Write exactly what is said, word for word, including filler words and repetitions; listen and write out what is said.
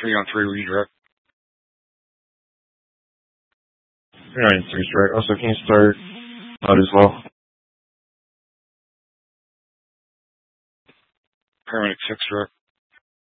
Three on three redirect. Three nine three strike. Also, can you start out as well? Paramedic six direct.